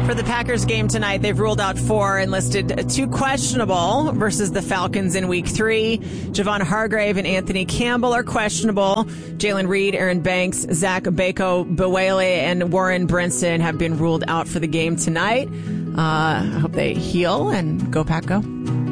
For the Packers game tonight, they've ruled out 4 and listed 2 questionable versus the Falcons in Week 3. Javon Hargrave and Anthony Campbell are questionable. Jalen Reed, Aaron Banks, Zach Beko-Bewale, and Warren Brinson have been ruled out for the game tonight. I hope they heal and go Pack Go.